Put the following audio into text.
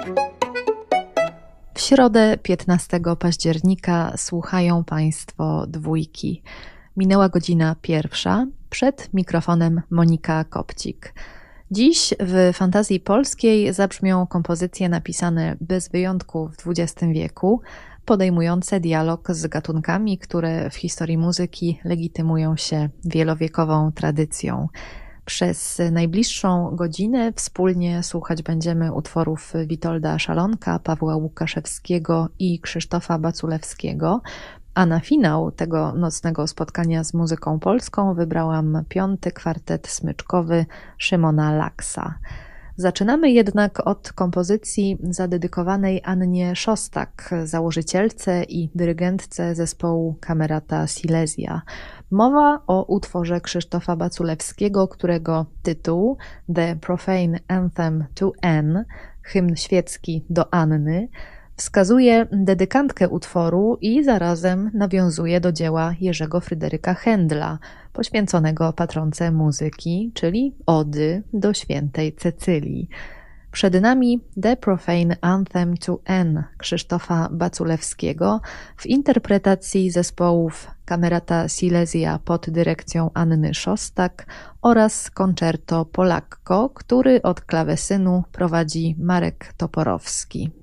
W środę 15 października słuchają Państwo Dwójki. Minęła godzina 1, przed mikrofonem Monika Kopcik. Dziś w fantazji polskiej zabrzmią kompozycje napisane bez wyjątku w XX wieku, podejmujące dialog z gatunkami, które w historii muzyki legitymują się wielowiekową tradycją. Przez najbliższą godzinę wspólnie słuchać będziemy utworów Witolda Szalonka, Pawła Łukaszewskiego i Krzysztofa Baculewskiego, a na finał tego nocnego spotkania z muzyką polską wybrałam 5. kwartet smyczkowy Szymona Laksa. Zaczynamy jednak od kompozycji zadedykowanej Annie Szostak, założycielce i dyrygentce zespołu Camerata Silesia. Mowa o utworze Krzysztofa Baculewskiego, którego tytuł The Profane Anthem to Anne, hymn świecki do Anny, wskazuje dedykantkę utworu i zarazem nawiązuje do dzieła Jerzego Fryderyka Händla, poświęconego patronce muzyki, czyli ody do świętej Cecylii. Przed nami The Profane Anthem to Anne Krzysztofa Baculewskiego w interpretacji zespołów Camerata Silesia pod dyrekcją Anny Szostak oraz Concerto Polacco, który od klawesynu prowadzi Marek Toporowski.